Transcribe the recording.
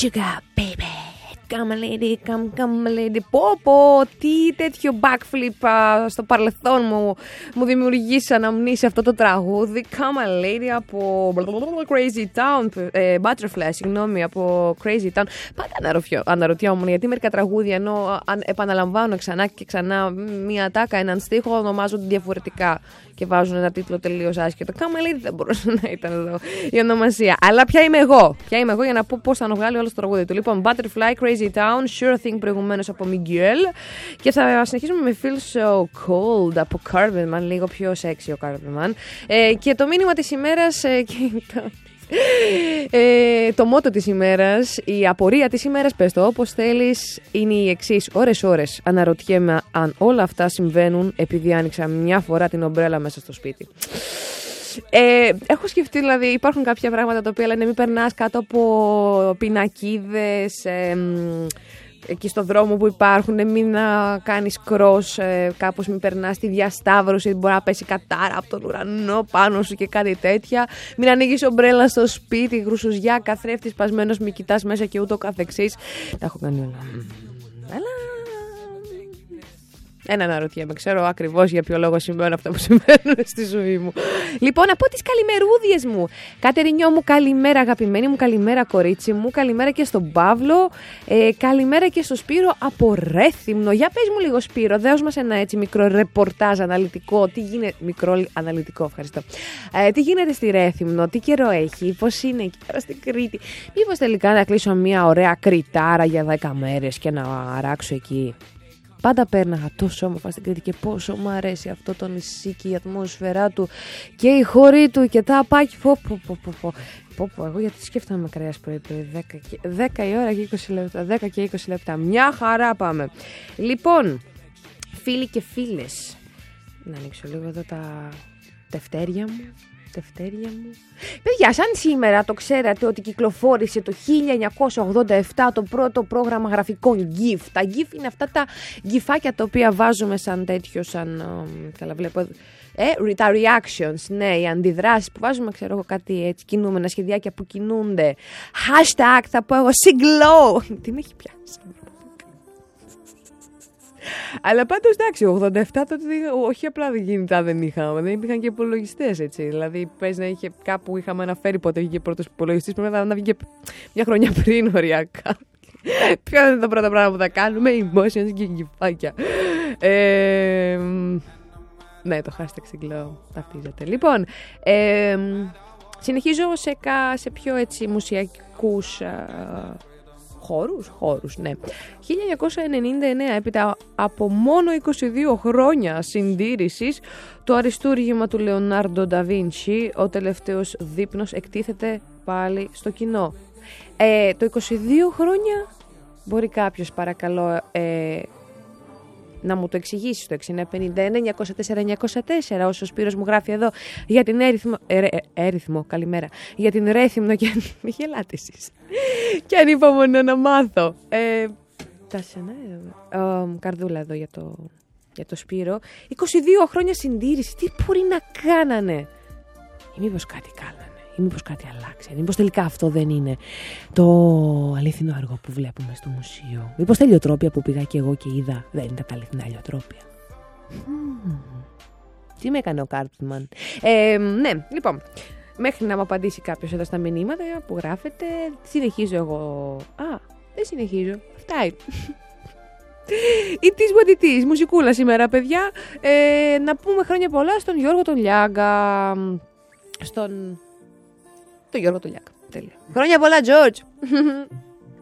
sugar baby. Come lady, come lady. Πω, τι τέτοιο backflip στο παρελθόν μου δημιουργήσει αναμνήσει αυτό το τραγούδι. Come lady από Crazy Town, Butterfly, συγγνώμη, από Crazy Town. Πάντα αναρωτιόμουν γιατί μερικά τραγούδια ενώ επαναλαμβάνω ξανά και ξανά μία τάκα, έναν στίχο, ονομάζονται διαφορετικά και βάζουν ένα τίτλο τελείως άσχετο. Come lady δεν μπορούσε να ήταν εδώ η ονομασία. Αλλά ποια είμαι εγώ για να πω πώς θα βγάλει όλο το τραγούδι του. Λοιπόν, Butterfly, Crazy Town, Sure Thing προηγουμένως από Miguel. Και θα συνεχίσουμε με Feel So Cold από Carpenman, λίγο πιο sexy ο Carpenman. Και το μήνυμα της ημέρας. Το μότο της ημέρας, η απορία της ημέρας, πες το όπως θέλεις, είναι η εξής. Ώρες αναρωτιέμαι αν όλα αυτά συμβαίνουν επειδή άνοιξα μια φορά την ομπρέλα μέσα στο σπίτι. Έχω σκεφτεί, δηλαδή υπάρχουν κάποια πράγματα τα οποία λένε μην περνάς κάτω από πινακίδες εκεί στο δρόμο που υπάρχουν, μην κάνεις cross, κάπως μην περνάς τη διασταύρωση, μπορεί να πέσει κατάρα από τον ουρανό πάνω σου και κάτι τέτοια, μην ανοίγεις ομπρέλα στο σπίτι, γρουσουζιά, καθρέφτης σπασμένος, μη κοιτάς μέσα και ούτω καθεξής. Τα έχω κάνει όλα. Αλλά ένα αναρωτιέμαι, ξέρω ακριβώς για ποιο λόγο συμβαίνουν αυτά που συμβαίνουν στη ζωή μου. Λοιπόν, από τις καλημερούδιες μου. Κατερινιό μου, καλημέρα αγαπημένη μου, καλημέρα κορίτσι μου, καλημέρα και στον Παύλο, καλημέρα και στο Σπύρο από Ρέθυμνο. Για πες μου λίγο Σπύρο, δέος μας ένα έτσι μικρό ρεπορτάζ αναλυτικό, τι γίνεται, μικρό αναλυτικό, ευχαριστώ. Τι γίνεται στη Ρέθυμνο, τι καιρό έχει, πώς είναι εκεί πέρα στην Κρήτη. Μήπως τελικά να κλείσω μια ωραία κριτάρα για 10 μέρες και να αράξω εκεί. Πάντα πέρναγα τόσο όμορφα στην Κρήτη και πόσο μου αρέσει αυτό το νησί και η ατμόσφαιρά του και η χωρή του και τα απάκι. Εγώ γιατί σκέφτομαι με κρέας πρωί-πρωί. 10 η ώρα και 20 λεπτά. 10 και 20 λεπτά. Μια χαρά πάμε. Λοιπόν, φίλοι και φίλες, να ανοίξω λίγο εδώ τα τευτέρια μου. Παιδιά, σαν σήμερα το ξέρατε ότι κυκλοφόρησε το 1987 το πρώτο πρόγραμμα γραφικών GIF. Τα GIF είναι αυτά τα γυφάκια τα οποία βάζουμε σαν τέτοιο, σαν καλά βλέπω, τα reactions, ναι, οι αντιδράσεις που βάζουμε, ξέρω εγώ, κάτι έτσι, κινούμενα σχεδιάκια που κινούνται. Hashtag θα πω εγώ, Siglow. Τι με έχει πιάσει. Αλλά πάντως εντάξει, 87 τότε όχι απλά δεν είχαμε, δεν υπήρχαν και υπολογιστές έτσι. Δηλαδή, πες να είχε κάπου είχαμε αναφέρει πότε βγήκε πρώτος υπολογιστής, πρέπει να βγήκε μια χρονιά πριν οριακά. Ποια είναι τα πρώτα πράγματα που θα κάνουμε, emotions και γυφάκια. Ναι, το hashtag Siglow ταυτίζεται. Λοιπόν, συνεχίζω σε πιο έτσι μουσιακούς χώρους, ναι. 1999, έπειτα από μόνο 22 χρόνια συντήρησης, το αριστούργημα του Λεωνάρντο Νταβίντσι, ο τελευταίος δείπνος, εκτίθεται πάλι στο κοινό. Το 22 χρόνια, μπορεί κάποιος παρακαλώ να μου το εξηγήσει το 69-59-904-904, όσο ο Σπύρος μου γράφει εδώ για την Έριθμο, καλημέρα, για την Ρέθυμνο και μη γελάτε εσείς και ανυπομονώ να μάθω. Καρδούλα εδώ για το Σπύρο. 22 χρόνια συντήρηση, τι μπορεί να κάνανε, ή μήπως κάτι κάνανε, ή μήπως κάτι αλλάξει, μήπως τελικά αυτό δεν είναι το αληθινό έργο που βλέπουμε στο μουσείο, μήπως τα ηλιοτρόπια που πήγα και εγώ και είδα δεν είναι τα αληθινά ηλιοτρόπια. Τι με έκανε ο Κάρπμαν. Ναι, λοιπόν, μέχρι να μου απαντήσει κάποιος εδώ στα μηνύματα που γράφετε, συνεχίζω εγώ. Δεν συνεχίζω, φτάει. It is what it is, μουσικούλα σήμερα παιδιά. Να πούμε χρόνια πολλά στον Γιώργο τον Λιάγκα. Τον Γιώργο τον Λιάγκα. Τέλεια. Χρόνια πολλά, George.